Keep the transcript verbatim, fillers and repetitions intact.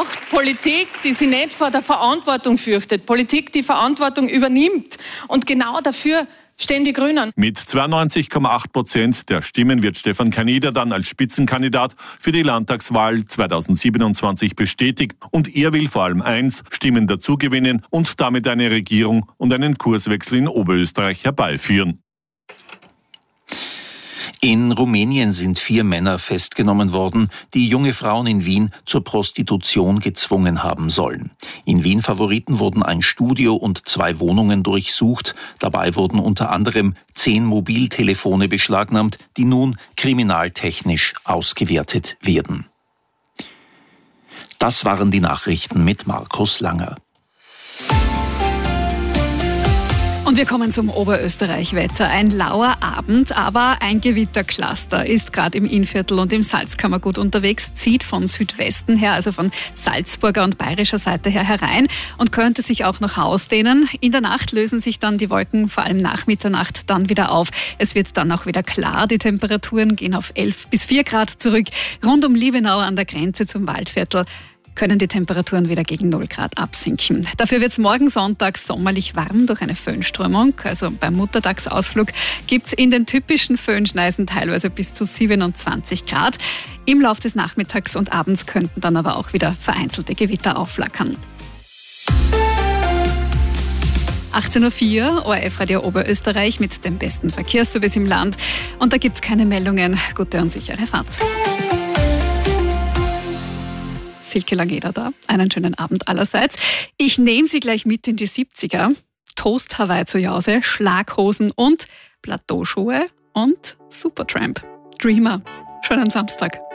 braucht Politik, die sich nicht vor der Verantwortung fürchtet. Politik, die Verantwortung übernimmt. Und genau dafür stehen die Grünen. Mit zweiundneunzig Komma acht Prozent der Stimmen wird Stefan Kanieder dann als Spitzenkandidat für die Landtagswahl zweitausendsiebenundzwanzig bestätigt. Und er will vor allem eins, Stimmen dazugewinnen und damit eine Regierung und einen Kurswechsel in Oberösterreich herbeiführen. In Rumänien sind vier Männer festgenommen worden, die junge Frauen in Wien zur Prostitution gezwungen haben sollen. In Wien Favoriten wurden ein Studio und zwei Wohnungen durchsucht. Dabei wurden unter anderem zehn Mobiltelefone beschlagnahmt, die nun kriminaltechnisch ausgewertet werden. Das waren die Nachrichten mit Markus Langer. Und wir kommen zum Oberösterreich-Wetter. Ein lauer Abend, aber ein Gewittercluster ist gerade im Innviertel und im Salzkammergut unterwegs, zieht von Südwesten her, also von Salzburger und bayerischer Seite her herein und könnte sich auch noch ausdehnen. In der Nacht lösen sich dann die Wolken, vor allem nach Mitternacht, dann wieder auf. Es wird dann auch wieder klar. Die Temperaturen gehen auf elf bis vier Grad zurück. Rund um Liebenau an der Grenze zum Waldviertel können die Temperaturen wieder gegen null Grad absinken. Dafür wird es morgen Sonntag sommerlich warm durch eine Föhnströmung. Also beim Muttertagsausflug gibt es in den typischen Föhnschneisen teilweise bis zu siebenundzwanzig Grad. Im Laufe des Nachmittags und Abends könnten dann aber auch wieder vereinzelte Gewitter aufflackern. achtzehn Uhr vier, O R F-Radio Oberösterreich mit dem besten Verkehrsservice im Land. Und da gibt es keine Meldungen. Gute und sichere Fahrt. Silke Langeder da. Einen schönen Abend allerseits. Ich nehme Sie gleich mit in die siebziger. Toast Hawaii zu Jause, Schlaghosen und Plateauschuhe und Supertramp. Dreamer. Schönen Samstag.